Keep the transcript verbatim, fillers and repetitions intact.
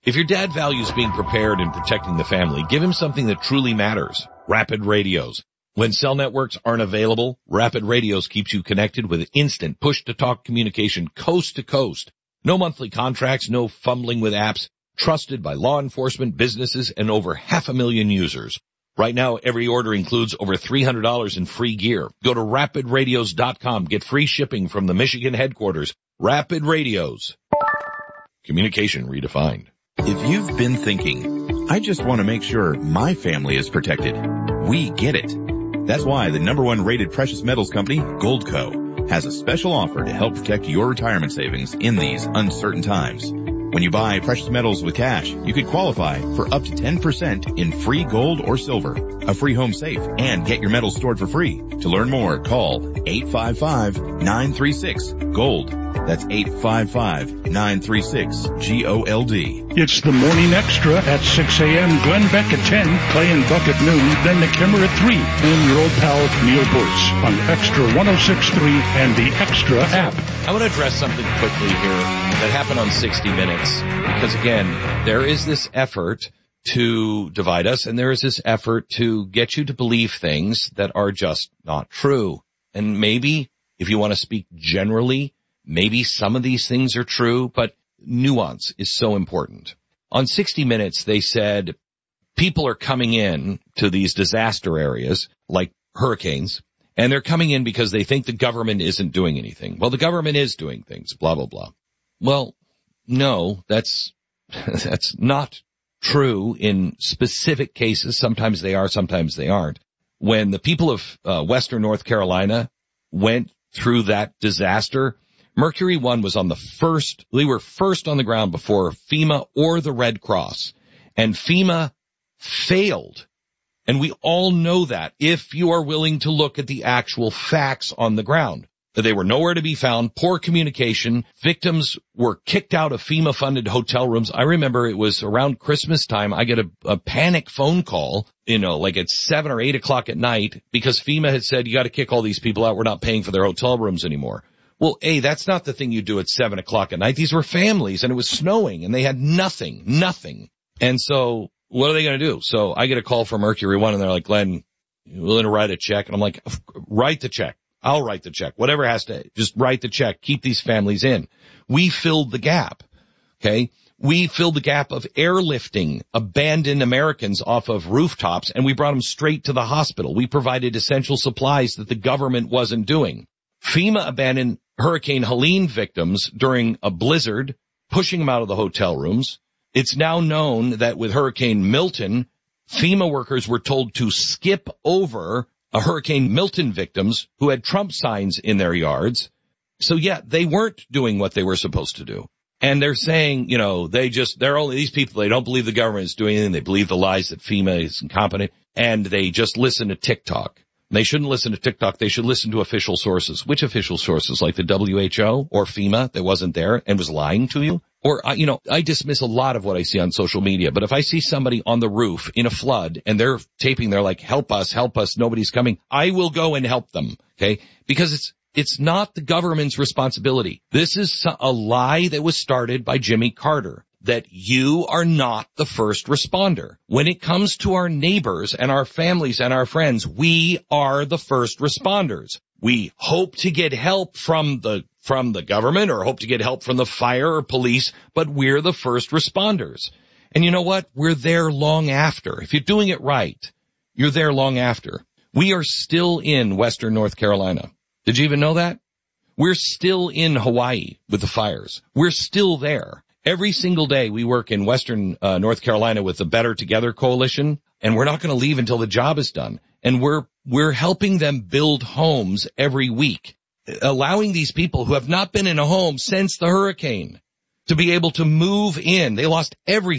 If your dad values being prepared and protecting the family, give him something that truly matters. Rapid Radios. When cell networks aren't available, Rapid Radios keeps you connected with instant push-to-talk communication coast to coast. No monthly contracts, no fumbling with apps. Trusted by law enforcement, businesses, and over half a million users. Right now, every order includes over three hundred dollars in free gear. Go to rapid radios dot com. Get free shipping from the Michigan headquarters. Rapid Radios. Communication redefined. If you've been thinking, I just want to make sure my family is protected, we get it. That's why the number one rated precious metals company, Goldco, has a special offer to help protect your retirement savings in these uncertain times. When you buy precious metals with cash, you could qualify for up to ten percent in free gold or silver, a free home safe, and get your metals stored for free. To learn more, call eight five five, nine three six, GOLD. That's eight five five, nine three six, G O L D. It's the Morning Extra at six a.m. Glenn Beck at ten, Clay and Buck at noon, then the Kimmer at three, and your old pal Neil Burtz on Extra one oh six point three and the Extra app. I want to address something quickly here that happened on sixty minutes, because again, there is this effort to divide us, and there is this effort to get you to believe things that are just not true. And maybe, if you want to speak generally, maybe some of these things are true, but nuance is so important. On sixty minutes, they said people are coming in to these disaster areas like hurricanes, and they're coming in because they think the government isn't doing anything. Well, the government is doing things, blah, blah, blah. Well, no, that's, that's not true in specific cases. Sometimes they are, sometimes they aren't. When the people of uh, Western North Carolina went through that disaster, Mercury One was on the first, we were first on the ground before FEMA or the Red Cross. And FEMA failed. And we all know that if you are willing to look at the actual facts on the ground. They were nowhere to be found, poor communication, victims were kicked out of FEMA-funded hotel rooms. I remember it was around Christmas time, I get a, a panic phone call, you know, like at seven or eight o'clock at night, because FEMA had said, you got to kick all these people out, we're not paying for their hotel rooms anymore. Well, A, that's not the thing you do at seven o'clock at night. These were families, and it was snowing, and they had nothing, nothing. And so, what are they going to do? So I get a call from Mercury One, and they're like, Glenn, you willing to write a check? And I'm like, write the check. I'll write the check. Whatever has to, just write the check. Keep these families in. We filled the gap. Okay. We filled the gap of airlifting abandoned Americans off of rooftops, and we brought them straight to the hospital. We provided essential supplies that the government wasn't doing. FEMA abandoned Hurricane Helene victims during a blizzard, pushing them out of the hotel rooms. It's now known that with Hurricane Milton, FEMA workers were told to skip over a Hurricane Milton victims who had Trump signs in their yards. So yeah, they weren't doing what they were supposed to do. And they're saying, you know, they just, they're only, these people, they don't believe the government is doing anything. They believe the lies that FEMA is incompetent, and they just listen to TikTok. They shouldn't listen to TikTok. They should listen to official sources. Which official sources? Like the W H O or FEMA that wasn't there and was lying to you? Or, you know, I dismiss a lot of what I see on social media, but if I see somebody on the roof in a flood and they're taping, they're like, help us, help us, nobody's coming, I will go and help them, okay? Because it's, it's not the government's responsibility. This is a lie that was started by Jimmy Carter, that you are not the first responder. When it comes to our neighbors and our families and our friends, we are the first responders. We hope to get help from the from the government or hope to get help from the fire or police, but we're the first responders. And you know what? We're there long after. If you're doing it right, you're there long after. We are still in Western North Carolina. Did you even know that? We're still in Hawaii with the fires. We're still there. Every single day we work in Western uh, North Carolina with the Better Together Coalition, and we're not going to leave until the job is done. And we're we're helping them build homes every week, allowing these people who have not been in a home since the hurricane to be able to move in. They lost everything.